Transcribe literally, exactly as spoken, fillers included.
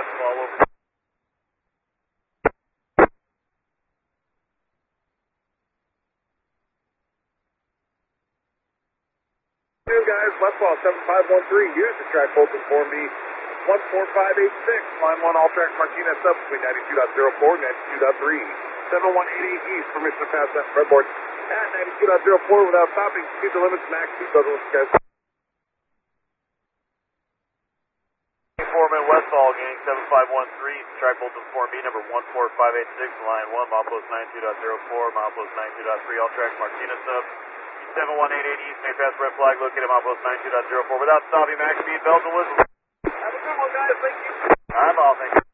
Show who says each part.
Speaker 1: Westfall over.
Speaker 2: Two guys, Westfall seven five one three, use the track bolts inform me one four five eight six, line one, all track Martinez up between ninety-two point oh four and ninety-two point three. seven one eight eight east, permission to pass that redboard at ninety-two point oh four without stopping. Speed the limits, max speed, those guys.
Speaker 1: Foreman Westfall, gang seven five one three, track bolts inform me number one four five eight six, line one, milepost ninety-two point oh four, milepost ninety-two point three, all track Martinez up. seven one eight eight east, may pass red flag, located milepost ninety-two point oh four without stopping, max speed, bells and whistles.
Speaker 2: Have a good one, guys. Thank you.
Speaker 1: I'm all, thank you.